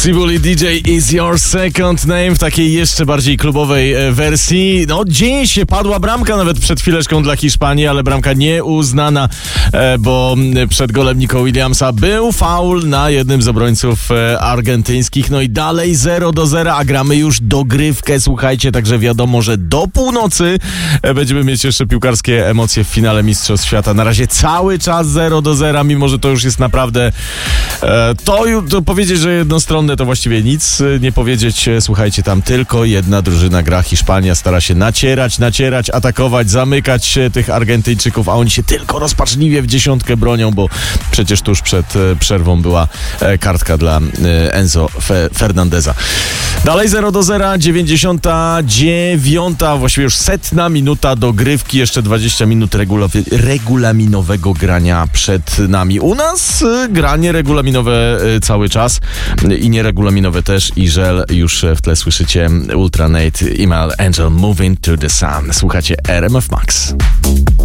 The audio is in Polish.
Cibuli DJ Is Your Second Name w takiej jeszcze bardziej klubowej wersji. No, dzieje się, padła bramka nawet przed chwileczką dla Hiszpanii, ale bramka nieuznana, bo przed golem Nico Williamsa był faul na jednym z obrońców argentyńskich. No i dalej 0-0, a gramy już dogrywkę, słuchajcie, także wiadomo, że do północy będziemy mieć jeszcze piłkarskie emocje w finale Mistrzostw Świata. Na razie cały czas 0-0, mimo że to już jest naprawdę to powiedzieć, że jednostronne to właściwie nic nie powiedzieć. Słuchajcie, tam tylko jedna drużyna gra. Hiszpania stara się nacierać, atakować, zamykać tych Argentyńczyków, a oni się tylko rozpaczliwie w dziesiątkę bronią, bo przecież tuż przed przerwą była kartka dla Enzo Fernandeza. Dalej 0-0, 99, właściwie już 100 minuta dogrywki, jeszcze 20 minut regulaminowego grania przed nami. U nas granie regulaminowe cały czas i nieregulaminowe też, i żel już w tle słyszycie Ultra Nate, Email Angel, Moving to the Sun. Słuchacie RMF Max.